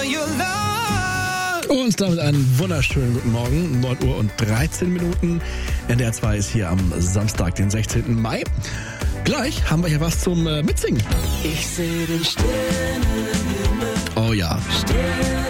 Und damit einen wunderschönen guten Morgen, 9 Uhr und 13 Minuten. NDR 2 ist hier am Samstag, den 16. Mai. Gleich haben wir hier was zum Mitsingen. Ich sehe den Sternenhimmel. Oh ja. Sterne